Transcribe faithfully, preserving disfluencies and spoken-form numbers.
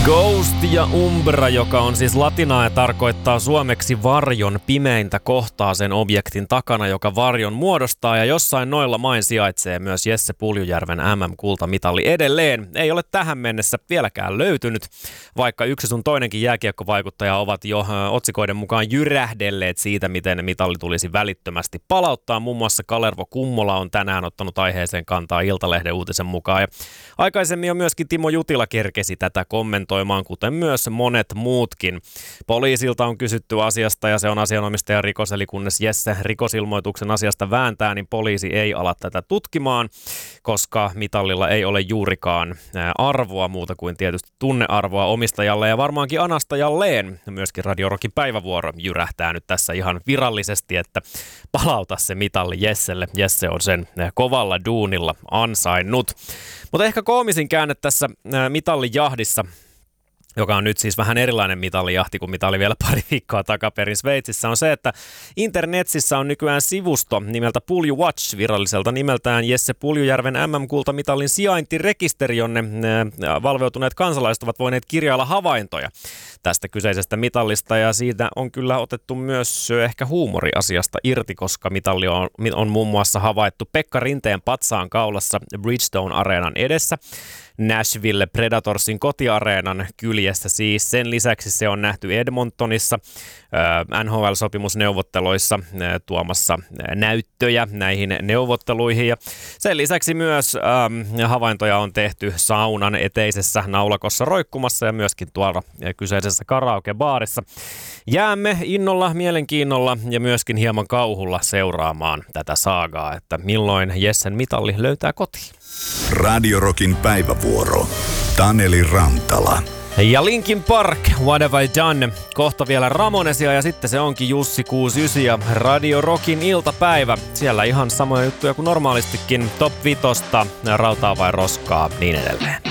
Ghost ja Umbra, joka on siis latinaa ja tarkoittaa suomeksi varjon pimeintä kohtaa sen objektin takana, joka varjon muodostaa. Ja jossain noilla main sijaitsee myös Jesse Puljujärven M M-kultamitali edelleen. Ei ole tähän mennessä vieläkään löytynyt, vaikka yksi sun toinenkin jääkiekkovaikuttaja ovat jo otsikoiden mukaan jyrähdelleet siitä, miten mitali tulisi välittömästi palauttaa. Muun muassa Kalervo Kummola on tänään ottanut aiheeseen kantaa Iltalehden uutisen mukaan. Ja aikaisemmin jo myöskin Timo Jutila kerkesi tätä kommentoimaan, kuten myös monet muutkin. Poliisilta on kysytty asiasta ja se on asianomistajan rikos, eli kunnes Jesse rikosilmoituksen asiasta vääntää, niin poliisi ei ala tätä tutkimaan, koska mitallilla ei ole juurikaan arvoa muuta kuin tietysti tunnearvoa omistajalle ja varmaankin anastajalleen. Myöskin Radio Rockin päivävuoro jyrähtää nyt tässä ihan virallisesti, että palauta se mitalli Jesselle. Jesse on sen kovalla duunilla ansainnut. Mutta ehkä koomisin käänne tässä mitallijahdissa, joka on nyt siis vähän erilainen mitalijahti kuin mitä oli vielä pari viikkoa takaperin Sveitsissä, on se, että internetissä on nykyään sivusto nimeltä Pulju Watch, viralliselta nimeltään Jesse Puljujärven M M-kultamitalin sijaintirekisteri, jonne valveutuneet kansalaiset ovat voineet kirjailla havaintoja tästä kyseisestä mitallista, ja siitä on kyllä otettu myös ehkä huumoriasiasta irti, koska mitalli on, on muun muassa havaittu Pekka Rinteen patsaan kaulassa Bridgestone-areenan edessä, Nashville Predatorsin kotiareenan kyljessä siis. Sen lisäksi se on nähty Edmontonissa N H L-sopimusneuvotteluissa tuomassa näyttöjä näihin neuvotteluihin. Ja sen lisäksi myös ähm, havaintoja on tehty saunan eteisessä naulakossa roikkumassa ja myöskin tuolla kyseisessä karaokebaarissa. Jäämme innolla, mielenkiinnolla ja myöskin hieman kauhulla seuraamaan tätä saagaa, että milloin Jessen mitalli löytää kotiin. Radio Rockin päivävuoro. Taneli Rantala. Ja Linkin Park, What Have I Done? Kohta vielä Ramonesia ja sitten se onkin Jussi kuusikymmentäyhdeksän ja Radio Rockin iltapäivä. Siellä ihan samoja juttuja kuin normaalistikin. Top vitosta, rautaa vai roskaa, niin edelleen.